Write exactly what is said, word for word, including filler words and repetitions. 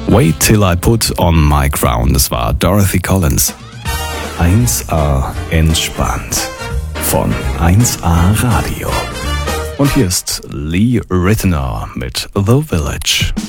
Wait Till I Put On My Crown, das war Dorothy Collins. eins A entspannt von eins A Radio. Und hier ist Lee Ritenour mit The Village.